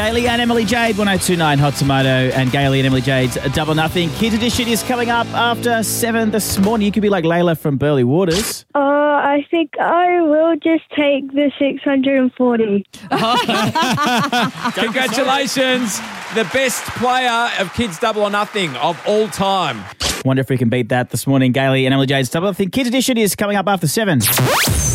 Gailey and Emily Jade, 1029 Hot Tomato, and Gailey and Emily Jade's Double Nothing. Kids Edition is coming up after 7 this morning. You could be like Layla from Burleigh Waters. I think I will just take the 640. Congratulations. The best player of Kids Double or Nothing of all time. Wonder if we can beat that this morning. Gailey and Emily Jade's Double Nothing. Kids Edition is coming up after 7.